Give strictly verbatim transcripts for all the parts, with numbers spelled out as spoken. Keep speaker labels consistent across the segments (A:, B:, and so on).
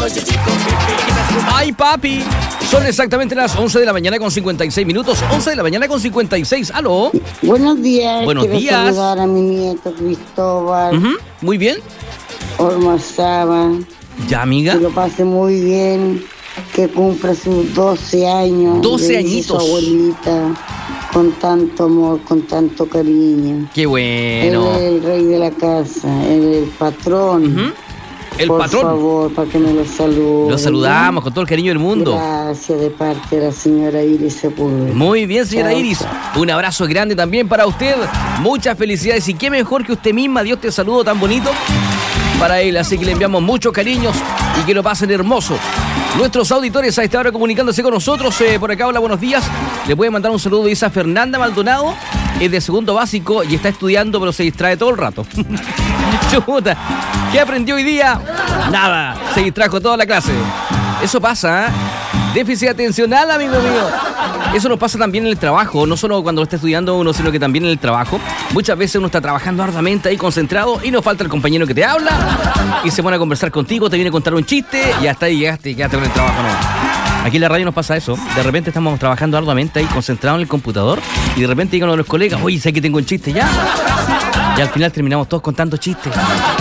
A: ¡Ay, papi! Son exactamente las once de la mañana con cincuenta y seis minutos. once de la mañana con cincuenta y seis. ¿Aló?
B: Buenos días.
A: Buenos
B: Quiero
A: días.
B: saludar a mi nieto Cristóbal.
A: Uh-huh. Muy bien.
B: Ormazaba.
A: Ya, amiga.
B: Que lo pase muy bien. Que cumpla sus doce años.
A: doce
B: Le dice
A: añitos.
B: Su abuelita. Con tanto amor, con tanto cariño.
A: Qué bueno.
B: Él es el rey de la casa. Él es el patrón.
A: Uh-huh. El
B: Por
A: patrón.
B: Por favor, para que me lo salude.
A: Lo saludamos con todo el cariño del mundo.
B: Gracias de parte de la señora Iris Sepúlveda.
A: Muy bien, señora
B: Chao,
A: Iris.
B: chao.
A: Un abrazo grande también para usted. Muchas felicidades. Y qué mejor que usted misma. Dios te saludo tan bonito para él. Así que le enviamos muchos cariños y que lo pasen hermoso. Nuestros auditores a esta hora comunicándose con nosotros. Eh, por acá, hola, buenos días. Le puede mandar un saludo, dice a Fernanda Maldonado. Es de segundo básico y está estudiando, pero se distrae todo el rato. Chuta. ¿Qué aprendió hoy día? Nada. Se distrajo toda la clase. Eso pasa, ¿eh? Déficit atencional, amigo mío. Eso nos pasa también en el trabajo, no solo cuando lo está estudiando uno, sino que también en el trabajo. Muchas veces uno está trabajando arduamente ahí concentrado y nos falta el compañero que te habla y se pone a conversar contigo, te viene a contar un chiste y hasta ahí llegaste y quedaste con el trabajo, ¿no? Aquí en la radio nos pasa eso. De repente estamos trabajando arduamente ahí, concentrados en el computador y de repente llegan uno de los colegas, oye, sé que tengo un chiste ya. Y al final terminamos todos contando chistes.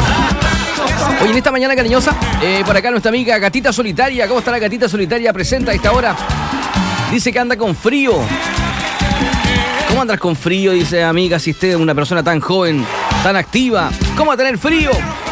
A: Hoy en esta mañana cariñosa, eh, por acá nuestra amiga Gatita Solitaria. ¿Cómo está la Gatita Solitaria? Presenta a esta hora. Dice que anda con frío. ¿Cómo andas con frío? Dice, amiga, si usted es una persona tan joven, tan activa, ¿cómo va a tener frío?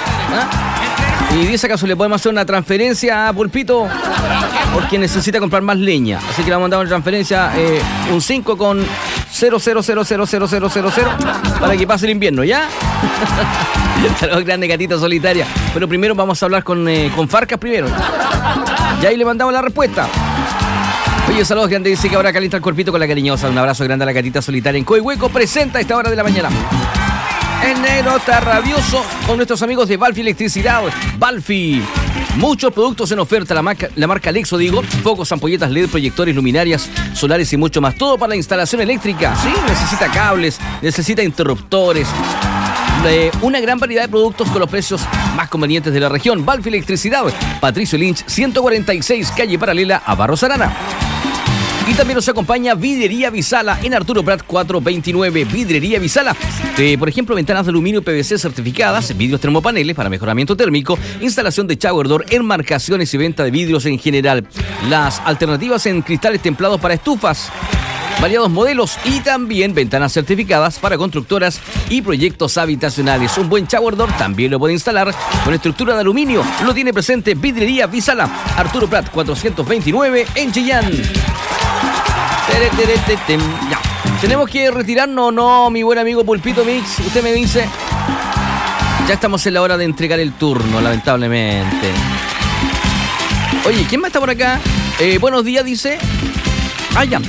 A: ¿Ah? Y dice acaso le podemos hacer una transferencia a Pulpito porque necesita comprar más leña. Así que le vamos a mandar una transferencia, eh, un cinco con cero cero cero cero cero cero cero cero para que pase el invierno, ¿ya? Saludos grande, Gatita Solitaria. Pero primero vamos a hablar con, eh, con Farcas primero. Y ahí le mandamos la respuesta. Oye, saludos grande, dice que ahora calienta el cuerpito con la cariñosa. Un abrazo grande a la Gatita Solitaria en Coihueco. Presenta a esta hora de la mañana. El negro está rabioso con nuestros amigos de Balfi Electricidad. Balfi. Muchos productos en oferta, la marca, la marca Lexo, digo, focos, ampolletas L E D, proyectores, luminarias, solares y mucho más. Todo para la instalación eléctrica, ¿sí? Necesita cables, necesita interruptores. Eh, una gran variedad de productos con los precios más convenientes de la región. Balfi Electricidad, Patricio Lynch, ciento cuarenta y seis, calle paralela a Barros Arana. Y también nos acompaña Vidrería Visala en Arturo Prat cuatrocientos veintinueve. Vidrería Visala. Eh, por ejemplo, ventanas de aluminio P V C certificadas, vidrios termopaneles para mejoramiento térmico, instalación de shower door, enmarcaciones y venta de vidrios en general. Las alternativas en cristales templados para estufas, variados modelos y también ventanas certificadas para constructoras y proyectos habitacionales. Un buen shower door también lo puede instalar con estructura de aluminio. Lo tiene presente Vidrería Visala, Arturo Prat cuatrocientos veintinueve en Chillán. Ya. ¿Tenemos que retirarnos o no, mi buen amigo Pulpito Mix? Usted me dice. Ya estamos en la hora de entregar el turno, lamentablemente. Oye, ¿quién más está por acá? Eh, buenos días, dice. Ah, ya.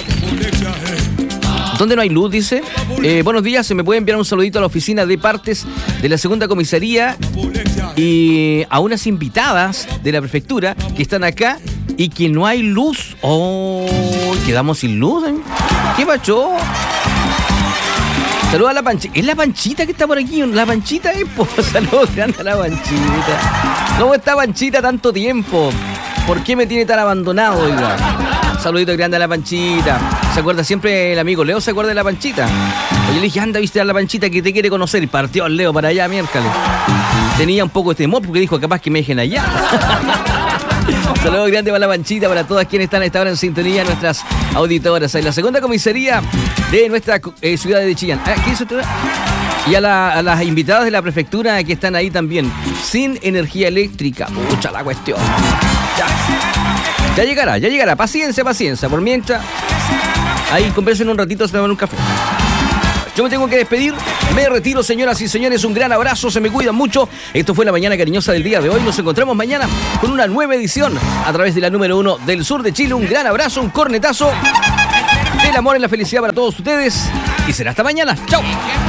A: ¿Dónde no hay luz? Dice. Eh, buenos días, se me puede enviar un saludito a la oficina de partes de la segunda comisaría y a unas invitadas de la prefectura que están acá y que no hay luz. Oh, quedamos sin luz, ¿eh? ¿Qué pasó? Saludos a la Panchita. ¿Es la Panchita que está por aquí? ¿La Panchita es? Pues, saludos grande a la Panchita. ¿Cómo está Panchita tanto tiempo? ¿Por qué me tiene tan abandonado, oiga? Saludito grande a la Panchita. ¿Se acuerda siempre el amigo Leo? ¿Se acuerda de la Panchita? Oye, le dije, anda a visitar a la Panchita que te quiere conocer. Y partió al Leo para allá, miércoles. Tenía un poco de temor porque dijo, capaz que me dejen allá. Saludos grandes para la Panchita, para todas quienes están a esta hora en sintonía, nuestras auditoras. En la segunda comisaría de nuestra eh, ciudad de Chillán. ¿Ah, ¿qué hizo usted? Y a, la, a las invitadas de la prefectura que están ahí también, sin energía eléctrica. Mucha la cuestión. Ya. ya llegará, ya llegará. Paciencia, paciencia. Por mientras, ahí conversen un ratito, se toman un café. Yo me tengo que despedir, me retiro, señoras y señores, un gran abrazo, se me cuidan mucho. Esto fue la mañana cariñosa del día de hoy, nos encontramos mañana con una nueva edición a través de la número uno del sur de Chile. Un gran abrazo, un cornetazo del amor y la felicidad para todos ustedes y será hasta mañana. ¡Chao!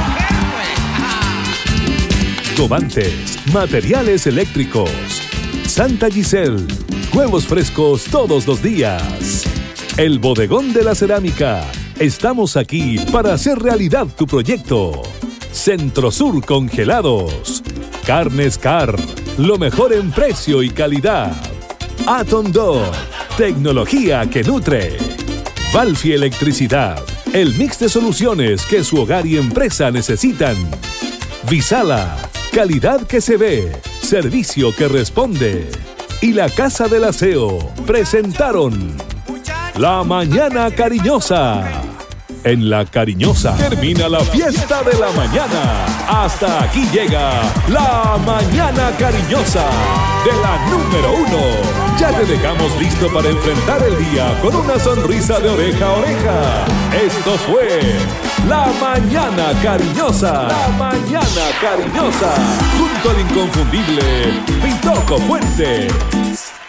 C: Covantes, materiales eléctricos. Santa Giselle, huevos frescos todos los días. El bodegón de la cerámica. Estamos aquí para hacer realidad tu proyecto. Centro Sur Congelados. Carnes Car. lo mejor en precio y calidad. Atom Door, tecnología que nutre. Valfi Electricidad, el mix de soluciones que su hogar y empresa necesitan. Visala, calidad que se ve, servicio que responde. Y la Casa del Aseo presentaron La Mañana Cariñosa. En La Cariñosa termina la fiesta de la mañana. Hasta aquí llega La Mañana Cariñosa de la número uno. Ya te dejamos listo para enfrentar el día con una sonrisa de oreja a oreja. Esto fue La Mañana Cariñosa. La Mañana Cariñosa. Junto al inconfundible Pitoco Fuente.